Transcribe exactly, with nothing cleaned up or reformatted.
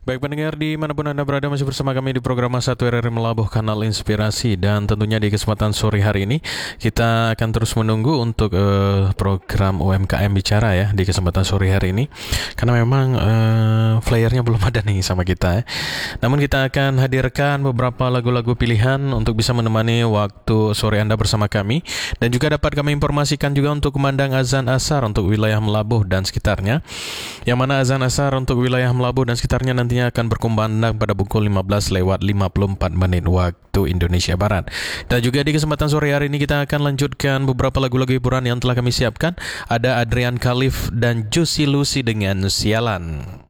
Baik pendengar dimanapun Anda berada, masih bersama kami di program satu R R Melabuh Kanal Inspirasi. Dan tentunya di kesempatan sore hari ini kita akan terus menunggu untuk uh, program U M K M Bicara ya di kesempatan sore hari ini. Karena memang uh, flyernya belum ada nih sama kita ya. Namun kita akan hadirkan beberapa lagu-lagu pilihan untuk bisa menemani waktu sore Anda bersama kami. Dan juga dapat kami informasikan juga untuk kumandang azan asar untuk wilayah Melabuh dan sekitarnya. Yang mana azan asar untuk wilayah Melabuh dan sekitarnya nantinya akan berkumandang pada pukul lima belas lewat lima puluh empat menit waktu Indonesia Barat. Dan juga di kesempatan sore hari ini kita akan lanjutkan beberapa lagu-lagu hiburan yang telah kami siapkan. Ada Adrian Khalif dan Juicy Lucy dengan Sialan.